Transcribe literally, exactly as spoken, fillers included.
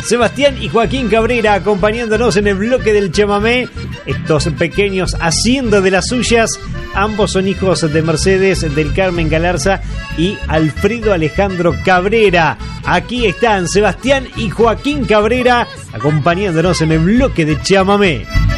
Sebastián y Joaquín Cabrera acompañándonos en el bloque del chamamé. Estos pequeños haciendo de las suyas. Ambos son hijos de Mercedes del Carmen Galarza y Alfredo Alejandro Cabrera. Aquí están Sebastián y Joaquín Cabrera acompañándonos en el bloque de chamamé.